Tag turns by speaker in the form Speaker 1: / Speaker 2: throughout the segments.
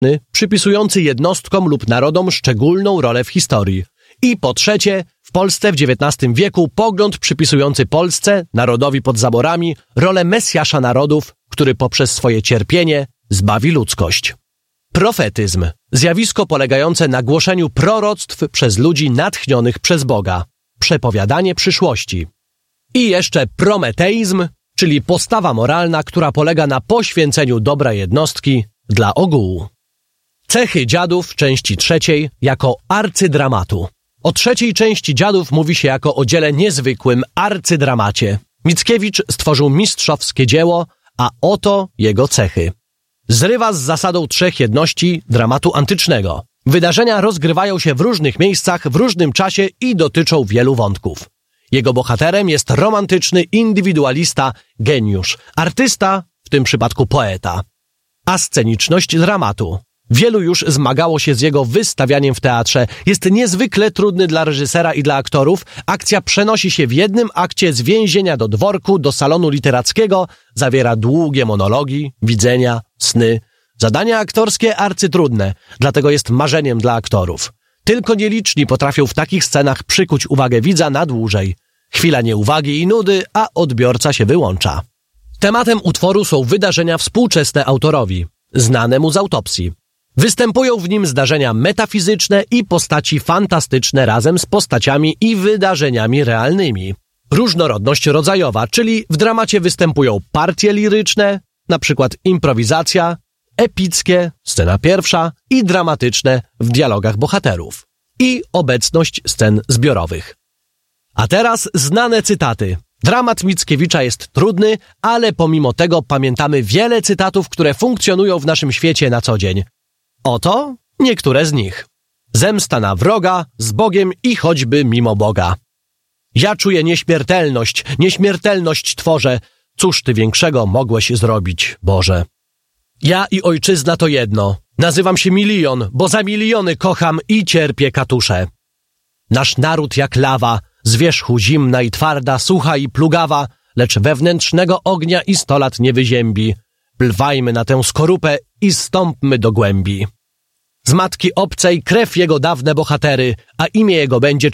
Speaker 1: przypisujący jednostkom lub narodom szczególną rolę w historii. I po trzecie, w Polsce w XIX wieku pogląd przypisujący Polsce, narodowi pod zaborami, rolę Mesjasza narodów, który poprzez swoje cierpienie zbawi ludzkość. Profetyzm. Zjawisko polegające na głoszeniu proroctw przez ludzi natchnionych przez Boga. Przepowiadanie przyszłości. I jeszcze prometeizm, czyli postawa moralna, która polega na poświęceniu dobra jednostki dla ogółu. Cechy Dziadów w części trzeciej jako arcydramatu. O trzeciej części Dziadów mówi się jako o dziele niezwykłym arcydramacie. Mickiewicz stworzył mistrzowskie dzieło, a oto jego cechy. Zrywa z zasadą trzech jedności dramatu antycznego. Wydarzenia rozgrywają się w różnych miejscach, w różnym czasie i dotyczą wielu wątków. Jego bohaterem jest romantyczny indywidualista, geniusz, artysta, w tym przypadku poeta. Asceniczność dramatu. Wielu już zmagało się z jego wystawianiem w teatrze. Jest niezwykle trudny dla reżysera i dla aktorów. Akcja przenosi się w jednym akcie z więzienia do dworku, do salonu literackiego. Zawiera długie monologi, widzenia, sny. Zadania aktorskie arcytrudne, dlatego jest marzeniem dla aktorów. Tylko nieliczni potrafią w takich scenach przykuć uwagę widza na dłużej. Chwila nieuwagi i nudy, a odbiorca się wyłącza. Tematem utworu są wydarzenia współczesne autorowi, znane mu z autopsji. Występują w nim zdarzenia metafizyczne i postaci fantastyczne razem z postaciami i wydarzeniami realnymi. Różnorodność rodzajowa, czyli w dramacie występują partie liryczne, na przykład improwizacja, epickie, scena pierwsza i dramatyczne w dialogach bohaterów. I obecność scen zbiorowych. A teraz znane cytaty. Dramat Mickiewicza jest trudny, ale pomimo tego pamiętamy wiele cytatów, które funkcjonują w naszym świecie na co dzień. Oto niektóre z nich. Zemsta na wroga, z Bogiem i choćby mimo Boga. Ja czuję nieśmiertelność tworzę. Cóż ty większego mogłeś zrobić, Boże? Ja i ojczyzna to jedno. Nazywam się Milion, bo za miliony kocham i cierpię katusze. Nasz naród jak lawa, z wierzchu zimna i twarda, sucha i plugawa, lecz wewnętrznego ognia i 100 lat nie wyziębi. Plwajmy na tę skorupę i stąpmy do głębi. Z matki obcej krew jego dawne bohatery, a imię jego będzie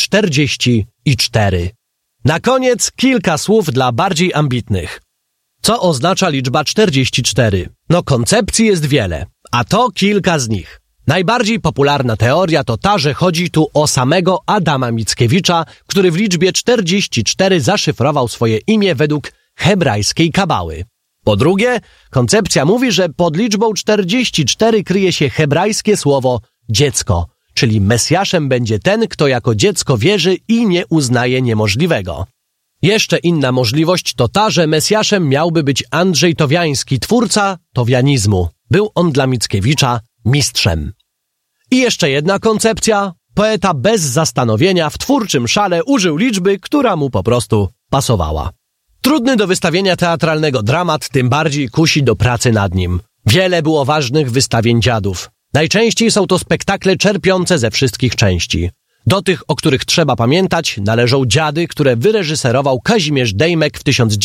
Speaker 1: 44. Na koniec kilka słów dla bardziej ambitnych. Co oznacza liczba 44? No koncepcji jest wiele, a to kilka z nich. Najbardziej popularna teoria to ta, że chodzi tu o samego Adama Mickiewicza, który w liczbie 44 zaszyfrował swoje imię według hebrajskiej kabały. Po drugie, koncepcja mówi, że pod liczbą 44 kryje się hebrajskie słowo dziecko, czyli Mesjaszem będzie ten, kto jako dziecko wierzy i nie uznaje niemożliwego. Jeszcze inna możliwość to ta, że Mesjaszem miałby być Andrzej Towiański, twórca towianizmu. Był on dla Mickiewicza mistrzem. I jeszcze jedna koncepcja. Poeta bez zastanowienia w twórczym szale użył liczby, która mu po prostu pasowała. Trudny do wystawienia teatralnego dramat tym bardziej kusi do pracy nad nim. Wiele było ważnych wystawień Dziadów. Najczęściej są to spektakle czerpiące ze wszystkich części. Do tych, o których trzeba pamiętać, należą Dziady, które wyreżyserował Kazimierz Dejmek w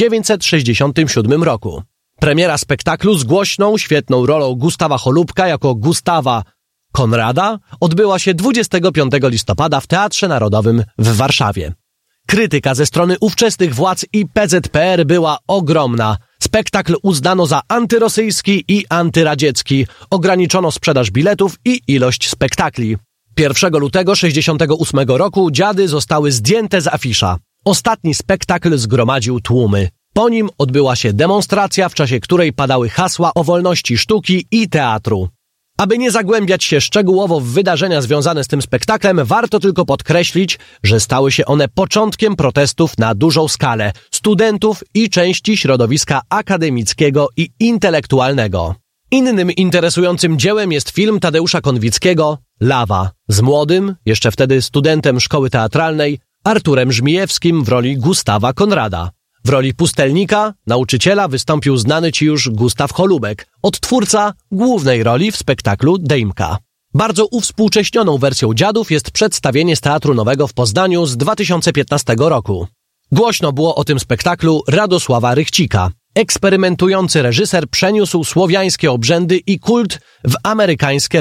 Speaker 1: 1967 roku. Premiera spektaklu z głośną, świetną rolą Gustawa Holubka jako Gustawa Konrada odbyła się 25 listopada w Teatrze Narodowym w Warszawie. Krytyka ze strony ówczesnych władz i PZPR była ogromna. Spektakl uznano za antyrosyjski i antyradziecki. Ograniczono sprzedaż biletów i ilość spektakli. 1 lutego 1968 roku Dziady zostały zdjęte z afisza. Ostatni spektakl zgromadził tłumy. Po nim odbyła się demonstracja, w czasie której padały hasła o wolności sztuki i teatru. Aby nie zagłębiać się szczegółowo w wydarzenia związane z tym spektaklem, warto tylko podkreślić, że stały się one początkiem protestów na dużą skalę studentów i części środowiska akademickiego i intelektualnego. Innym interesującym dziełem jest film Tadeusza Konwickiego Lawa z młodym, jeszcze wtedy studentem szkoły teatralnej, Arturem Żmijewskim w roli Gustawa Konrada. W roli pustelnika, nauczyciela wystąpił znany ci już Gustaw Holubek, odtwórca głównej roli w spektaklu Dejmka. Bardzo uwspółcześnioną wersją Dziadów jest przedstawienie z Teatru Nowego w Poznaniu z 2015 roku. Głośno było o tym spektaklu Radosława Rychcika. Eksperymentujący reżyser przeniósł słowiańskie obrzędy i kult w amerykańskie